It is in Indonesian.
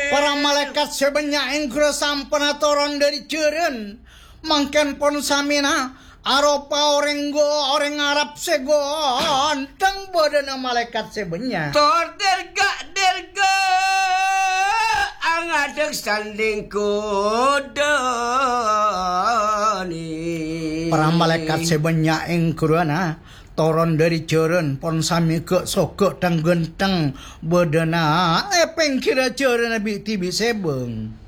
Para malaikat sebanyak engkau sampana turun dari jeren. Mangken pon samina aropa orang Arab sego anteng bodana malaikat sebanyak. Tor derga angadeg sanding kodani. Para malaikat sebanyak engkau turun dari jeren pon sami ke sokok tang genteng bodana epeng kira jeren abi tibi sebeng.